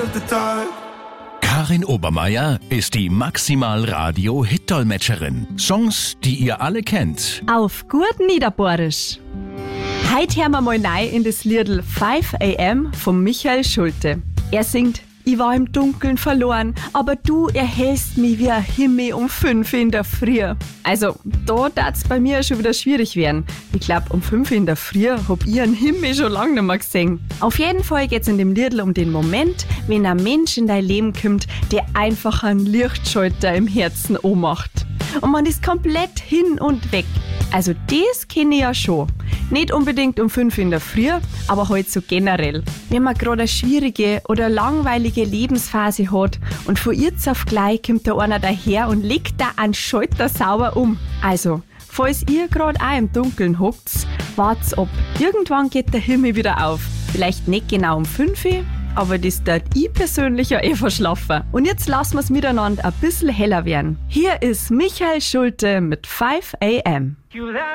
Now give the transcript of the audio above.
Karin Obermeier ist die Maximal-Radio-Hit-Dolmetscherin. Songs, die ihr alle kennt. Auf gut Niederbohrisch. Heute hören wir mal rein in das Liedl 5 AM von Michael Schulte. Er singt: Ich war im Dunkeln verloren, aber du erhellst mich wie ein Himmel um 5 in der Früh. Also, da darf's bei mir schon wieder schwierig werden. Ich glaub, um 5 in der Früh hab ich einen Himmel schon lange nicht mehr gesehen. Auf jeden Fall geht's in dem Liedl um den Moment, wenn ein Mensch in dein Leben kommt, der einfach einen Lichtschalter im Herzen anmacht. Und man ist komplett hin und weg. Also das kenne ich ja schon. Nicht unbedingt um 5 in der Früh, aber halt so generell. Wenn man gerade eine schwierige oder langweilige Lebensphase hat und von jetzt auf gleich kommt da einer daher und legt da einen Schalter sauber um. Also, falls ihr gerade auch im Dunkeln hockt, wart's ab. Irgendwann geht der Himmel wieder auf. Vielleicht nicht genau um 5 Uhr, aber das tut ich persönlich ja verschlafen. Und jetzt lassen wir's miteinander ein bisschen heller werden. Hier ist Michael Schulte mit 5 AM.